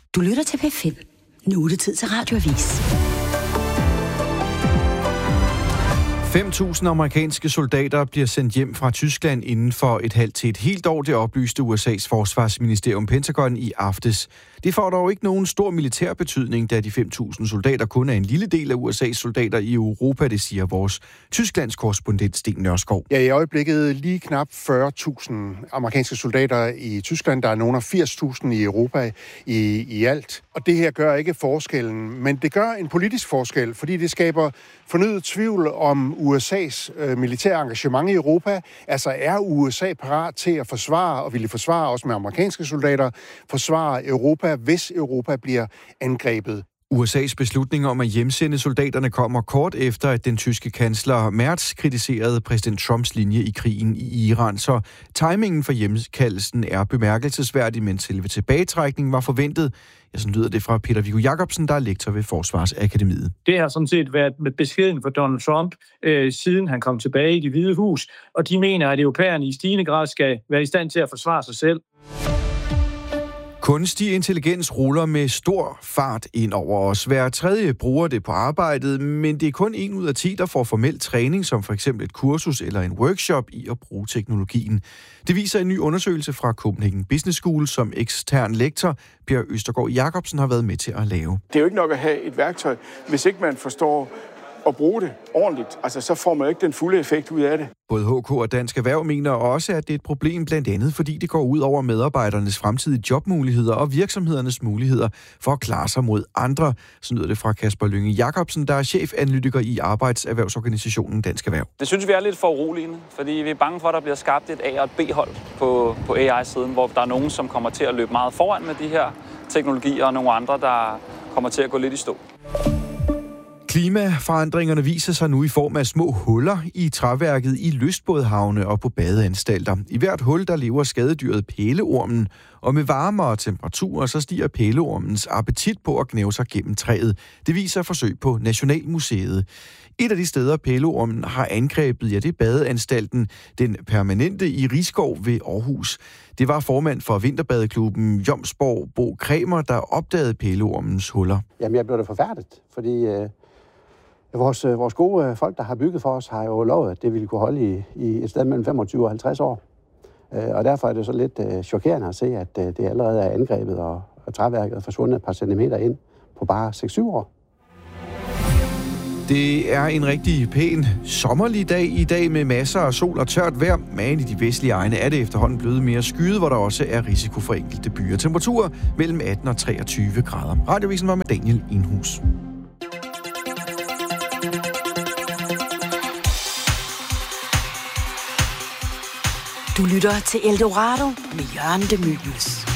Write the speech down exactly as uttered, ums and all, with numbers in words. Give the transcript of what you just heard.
Du lytter til P fem. Nu er det tid til Radioavis. fem tusind amerikanske soldater bliver sendt hjem fra Tyskland inden for et halvt til et helt år, det oplyste U S A's forsvarsministerium Pentagon i aftes. Det får dog ikke nogen stor militær betydning, da de fem tusind soldater kun er en lille del af U S A's soldater i Europa, det siger vores Tysklands korrespondent Sten Nørskov. Ja, i øjeblikket lige knap fyrre tusind amerikanske soldater i Tyskland. Der er nogle af firs tusind i Europa i, i alt. Og det her gør ikke forskellen, men det gør en politisk forskel, fordi det skaber fornyet tvivl om U S A's øh, militære engagement i Europa. Altså er U S A parat til at forsvare, og ville forsvare også med amerikanske soldater, forsvare Europa, hvis Europa bliver angrebet. U S A's beslutning om at hjemsende soldaterne kommer kort efter, at den tyske kansler Merz kritiserede præsident Trumps linje i krigen i Iran. Så timingen for hjemkaldelsen er bemærkelsesværdig, men selve tilbagetrækningen var forventet. Ja, sådan lyder det fra Peter Viggo Jacobsen, der er lektor ved Forsvarsakademiet. Det har sådan set været med beskeden for Donald Trump, øh, siden han kom tilbage i Det Hvide Hus, og de mener, at europæerne i stigende grad skal være i stand til at forsvare sig selv. Kunstig intelligens ruller med stor fart ind over os. Hver tredje bruger det på arbejdet, men det er kun en ud af ti, der får formel træning, som for eksempel et kursus eller en workshop i at bruge teknologien. Det viser en ny undersøgelse fra Copenhagen Business School, som ekstern lektor Per Østergaard Jacobsen har været med til at lave. Det er jo ikke nok at have et værktøj, hvis ikke man forstår at bruge det ordentligt. Altså, så får man ikke den fulde effekt ud af det. Både H K og Dansk Erhverv mener også, at det er et problem blandt andet, fordi det går ud over medarbejdernes fremtidige jobmuligheder og virksomhedernes muligheder for at klare sig mod andre. Så lyder det fra Kasper Lynge Jacobsen, der er chefanalytiker i arbejdserhvervsorganisationen Dansk Erhverv. Det synes vi er lidt for uroligende, fordi vi er bange for, at der bliver skabt et A- og et B-hold på, på A I-siden, hvor der er nogen, som kommer til at løbe meget foran med de her teknologier, og nogle andre, der kommer til at gå lidt i stå. Klimaforandringerne viser sig nu i form af små huller i træværket i lystbådhavne og på badeanstalter. I hvert hul, der lever skadedyret pæleormen, og med varmere temperaturer, så stiger pæleormens appetit på at gnæve sig gennem træet. Det viser forsøg på Nationalmuseet. Et af de steder, pæleormen har angrebet, ja, det er badeanstalten, den permanente i Risskov ved Aarhus. Det var formand for vinterbadeklubben Jomsborg, Bo Kremer, der opdagede pæleormens huller. Jamen, jeg blev da forfærdet, fordi øh, vores, øh, vores gode øh, folk, der har bygget for os, har jo lovet, at det ville kunne holde i, i et sted mellem femogtyve og halvtreds år. Øh, og derfor er det så lidt øh, chokerende at se, at øh, det allerede er angrebet, og, og træværket er forsvundet et par centimeter ind på bare seks syv år. Det er en rigtig pæn sommerlig dag i dag med masser af sol og tørt vejr, men i de vestlige egne er det efterhånden blevet mere skyet, hvor der også er risiko for enkelte byer. Temperaturer mellem atten og treogtyve grader. Radiovisen var med Daniel Enhus. Du lytter til Eldorado med Jørgen de Mylius.